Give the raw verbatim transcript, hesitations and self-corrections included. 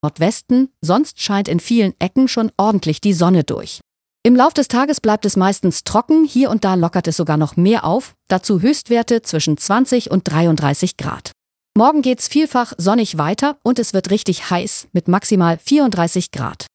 Nordwesten, sonst scheint in vielen Ecken schon ordentlich die Sonne durch. Im Lauf des Tages bleibt es meistens trocken, hier und da lockert es sogar noch mehr auf, dazu Höchstwerte zwischen zwanzig und dreiunddreißig Grad. Morgen geht's vielfach sonnig weiter und es wird richtig heiß mit maximal vierunddreißig Grad.